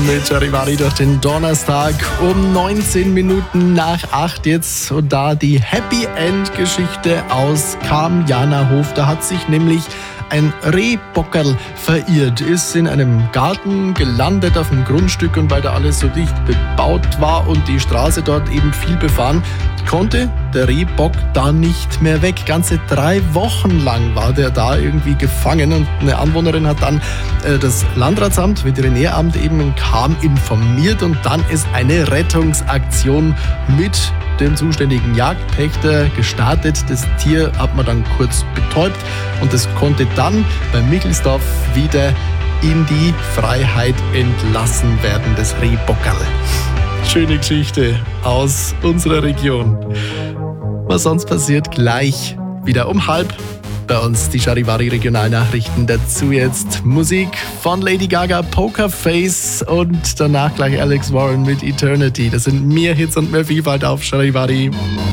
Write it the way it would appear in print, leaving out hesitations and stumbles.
mit Charivari durch den Donnerstag um 19 Minuten nach 8 jetzt. Und da die Happy End Geschichte aus Kamjanahof. Da hat sich nämlich ein Rehbockerl verirrt, ist in einem Garten gelandet auf dem Grundstück, und weil da alles so dicht bebaut war und die Straße dort eben viel befahren, konnte der Rehbock da nicht mehr weg. Ganze 3 Wochen lang war der da irgendwie gefangen, und eine Anwohnerin hat dann das Landratsamt, Veterinäramt eben in Cham informiert, und dann ist eine Rettungsaktion mit dem zuständigen Jagdpächter gestartet. Das Tier hat man dann kurz betäubt, und es konnte dann bei Michelsdorf wieder in die Freiheit entlassen werden, das Rehbockerl. Schöne Geschichte aus unserer Region. Was sonst passiert, gleich wieder um 12:30 bei uns die Charivari Regionalnachrichten. Dazu jetzt Musik von Lady Gaga, Pokerface, und danach gleich Alex Warren mit Eternity. Das sind mehr Hits und mehr Vielfalt auf Charivari.